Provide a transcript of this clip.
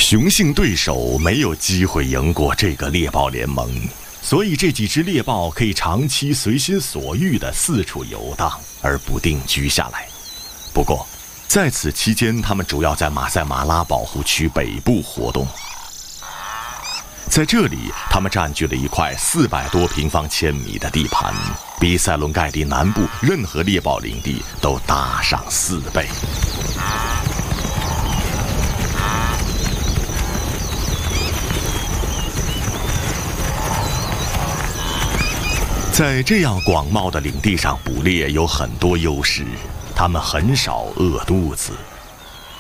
雄性对手没有机会赢过这个猎豹联盟，所以这几只猎豹可以长期随心所欲地四处游荡，而不定居下来。不过，在此期间，它们主要在马赛马拉保护区北部活动。在这里，它们占据了一块400多平方千米的地盘，比塞伦盖蒂南部任何猎豹领地都大上4倍。在这样广袤的领地上捕猎有很多优势，它们很少饿肚子。